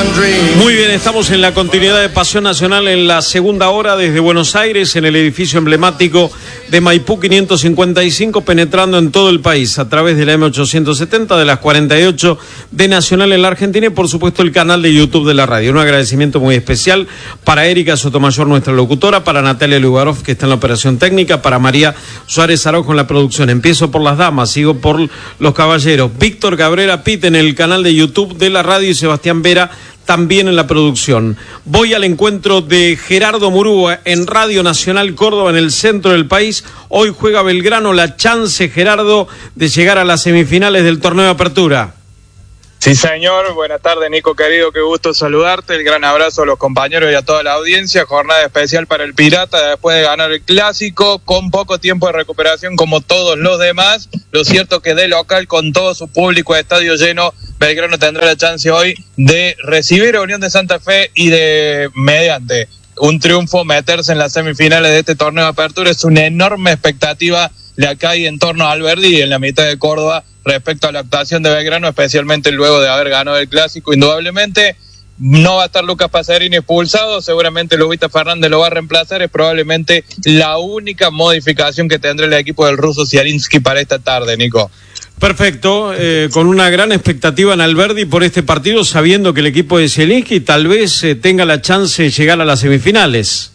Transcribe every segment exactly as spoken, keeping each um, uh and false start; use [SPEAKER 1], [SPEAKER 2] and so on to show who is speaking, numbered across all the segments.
[SPEAKER 1] Muy bien, estamos en la continuidad de Pasión Nacional en la segunda hora desde Buenos Aires, en el edificio emblemático de Maipú quinientos cincuenta y cinco, penetrando en todo el país a través de la eme ochocientos setenta, de las cuarenta y ocho de Nacional en la Argentina y por supuesto el canal de YouTube de la radio. Un agradecimiento muy especial para Erika Sotomayor, nuestra locutora, para Natalia Lugarov, que está en la operación técnica, para María Suárez Araujo en la producción. Empiezo por las damas, sigo por los caballeros. Víctor Cabrera Pit en el canal de YouTube de la radio y Sebastián Vera también en la producción. Voy al encuentro de Gerardo Murúa en Radio Nacional Córdoba, en el centro del país. Hoy juega Belgrano, la chance, Gerardo, de llegar a las semifinales del torneo de apertura.
[SPEAKER 2] Sí, señor. Buenas tardes, Nico, querido. Qué gusto saludarte. El gran abrazo a los compañeros y a toda la audiencia. Jornada especial para el Pirata después de ganar el Clásico, con poco tiempo de recuperación como todos los demás. Lo cierto que de local, con todo su público a estadio lleno, Belgrano tendrá la chance hoy de recibir a Unión de Santa Fe y de, mediante un triunfo, meterse en las semifinales de este torneo de apertura. Es una enorme expectativa la que hay en torno a Alberdi y en la mitad de Córdoba respecto a la actuación de Belgrano, especialmente luego de haber ganado el Clásico. Indudablemente no va a estar Lucas Pacerini expulsado, seguramente Lubita Fernández lo va a reemplazar. Es probablemente la única modificación que tendrá el equipo del ruso Zielinski para esta tarde, Nico.
[SPEAKER 1] Perfecto, eh, con una gran expectativa en Alberdi por este partido, sabiendo que el equipo de Zielinski tal vez eh, tenga la chance de llegar a las semifinales.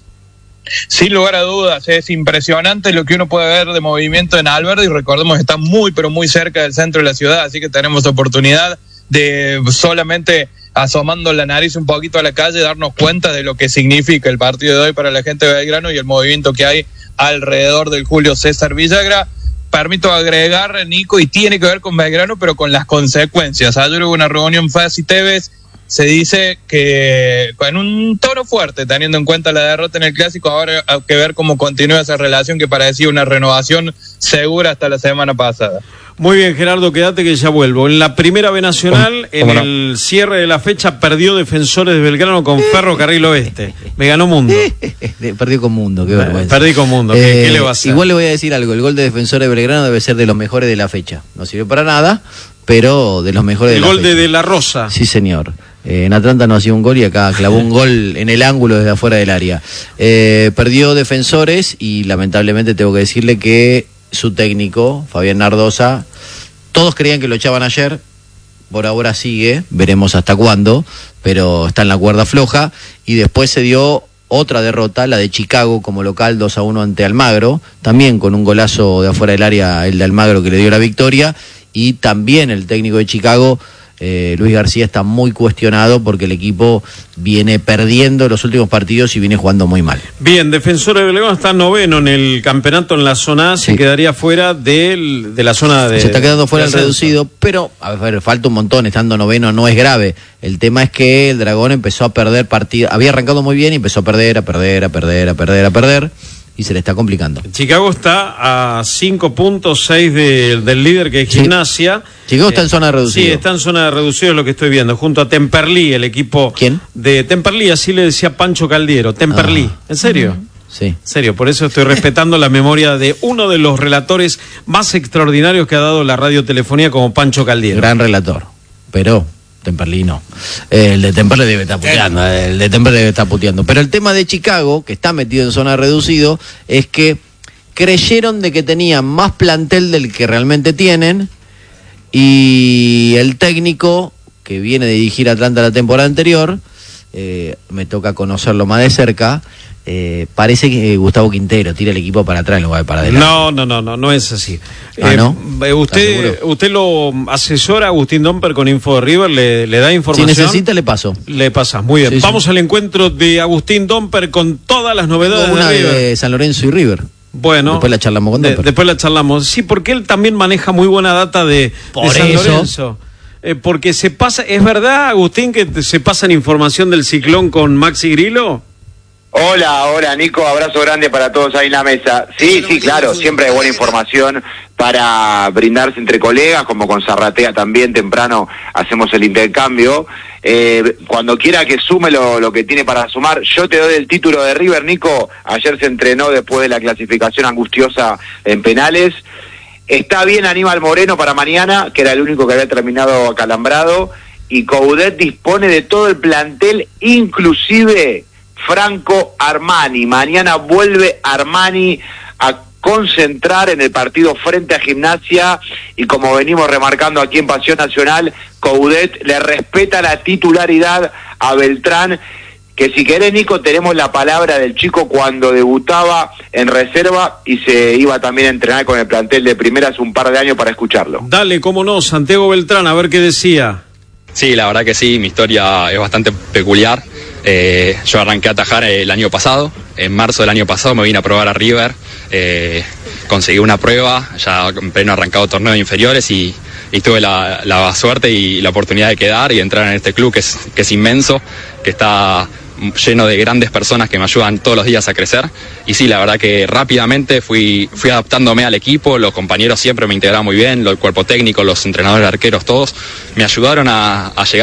[SPEAKER 2] Sin lugar a dudas, es impresionante lo que uno puede ver de movimiento en Alberdi. Recordemos que está muy, pero muy cerca del centro de la ciudad, así que tenemos oportunidad de, solamente asomando la nariz un poquito a la calle, darnos cuenta de lo que significa el partido de hoy para la gente de Belgrano y el movimiento que hay alrededor del Julio César Villagra. Permito agregar, Nico, y tiene que ver con Belgrano, pero con las consecuencias. Ayer hubo una reunión Fassi Tevez. Se dice que con un tono fuerte, teniendo en cuenta la derrota en el Clásico, ahora hay que ver cómo continúa esa relación que parecía una renovación segura hasta la semana pasada.
[SPEAKER 1] Muy bien, Gerardo, quédate que ya vuelvo. En la Primera B Nacional, en no? el cierre de la fecha, perdió Defensores de Belgrano con Ferrocarril Oeste. Me ganó Mundo.
[SPEAKER 3] Perdió con Mundo, qué vergüenza.
[SPEAKER 1] Perdí con Mundo, ¿qué, eh, ¿qué le va a hacer?
[SPEAKER 3] Igual le voy a decir algo, el gol de Defensores de Belgrano debe ser de los mejores de la fecha. No sirve para nada, pero de los mejores
[SPEAKER 1] el
[SPEAKER 3] de la
[SPEAKER 1] fecha. El gol de De La Rosa.
[SPEAKER 3] Sí, señor. Eh, en Atlanta no hacía un gol y acá clavó un gol en el ángulo desde afuera del área. Eh, perdió Defensores y lamentablemente tengo que decirle que su técnico, Fabián Nardosa, todos creían que lo echaban ayer, por ahora sigue, veremos hasta cuándo, pero está en la cuerda floja. Y después se dio otra derrota, la de Chicago como local, dos a uno ante Almagro, también con un golazo de afuera del área, el de Almagro, que le dio la victoria. Y también el técnico de Chicago, Eh, Luis García, está muy cuestionado porque el equipo viene perdiendo los últimos partidos y viene jugando muy mal.
[SPEAKER 1] Bien, Defensor de Belgrano está noveno en el campeonato en la zona A, sí. Se quedaría fuera del, de la zona de...
[SPEAKER 3] Se está quedando fuera el reducido, pero a ver, falta un montón, estando noveno no es grave. El tema es que el Dragón empezó a perder partidos, había arrancado muy bien y empezó a perder, a perder, a perder, a perder, a perder. Y se le está complicando.
[SPEAKER 1] Chicago está a cinco puntos seis de, del líder, que es sí. Gimnasia.
[SPEAKER 3] Chicago está en zona reducida.
[SPEAKER 1] Sí, está en zona de reducido, es lo que estoy viendo, junto a Temperley, el equipo...
[SPEAKER 3] ¿Quién?
[SPEAKER 1] De Temperley, así le decía Pancho Caldiero. Temperley, ah. ¿En serio?
[SPEAKER 3] Sí.
[SPEAKER 1] En serio, por eso estoy respetando la memoria de uno de los relatores más extraordinarios que ha dado la radiotelefonía, como Pancho Caldiero.
[SPEAKER 3] Gran relator, pero... Temperley no. Eh, el de Temperley debe estar puteando, el de Temperley debe estar puteando. Pero el tema de Chicago, que está metido en zona reducido, es que creyeron de que tenían más plantel del que realmente tienen, y el técnico que viene de dirigir a Atlanta la temporada anterior, eh, me toca conocerlo más de cerca. Eh, parece que Gustavo Quintero tira el equipo para atrás en lugar de para adelante.
[SPEAKER 1] No, no, no, no, no es así.
[SPEAKER 3] Ah,
[SPEAKER 1] eh,
[SPEAKER 3] ¿no?
[SPEAKER 1] Usted, usted lo asesora a Agustín Domper con Info de River, le, le da información.
[SPEAKER 3] Si necesita, le paso.
[SPEAKER 1] Le pasa, muy bien. Sí, Vamos sí. al encuentro de Agustín Domper con todas las novedades
[SPEAKER 3] Tengo una
[SPEAKER 1] de River.
[SPEAKER 3] de San Lorenzo y River.
[SPEAKER 1] Bueno,
[SPEAKER 3] después la charlamos con Domper.
[SPEAKER 1] De, después la charlamos. Sí, porque él también maneja muy buena data de,
[SPEAKER 3] Por
[SPEAKER 1] de San
[SPEAKER 3] eso.
[SPEAKER 1] Lorenzo. Eh, porque se pasa, ¿es verdad, Agustín, que se pasan información del Ciclón con Maxi Grillo?
[SPEAKER 4] Hola, hola Nico, abrazo grande para todos ahí en la mesa. Sí, sí, claro, siempre hay buena información para brindarse entre colegas, como con Zarratea también temprano hacemos el intercambio. Eh, cuando quiera que sume lo, lo que tiene para sumar, yo te doy el título de River, Nico. Ayer se entrenó después de la clasificación angustiosa en penales. Está bien Aníbal Moreno para mañana, que era el único que había terminado acalambrado. y Coudet dispone de todo el plantel, inclusive Franco Armani. Mañana vuelve Armani a concentrar en el partido frente a Gimnasia, y como venimos remarcando aquí en Pasión Nacional, Coudet le respeta la titularidad a Beltrán, que si querés, Nico, tenemos la palabra del chico cuando debutaba en reserva y se iba también a entrenar con el plantel de primera hace un par de años, para escucharlo.
[SPEAKER 1] Dale, cómo no, Santiago Beltrán, a ver qué decía.
[SPEAKER 5] Sí, la verdad que sí, mi historia es bastante peculiar. Eh, yo arranqué a atajar el año pasado, en marzo del año pasado me vine a probar a River, eh, conseguí una prueba, ya en pleno arrancado torneo de inferiores, y, y tuve la, la suerte y la oportunidad de quedar y entrar en este club que es, que es inmenso, que está lleno de grandes personas que me ayudan todos los días a crecer. Y sí, la verdad que rápidamente fui, fui adaptándome al equipo, los compañeros siempre me integraban muy bien, el cuerpo técnico, los entrenadores arqueros, todos me ayudaron a, a llegar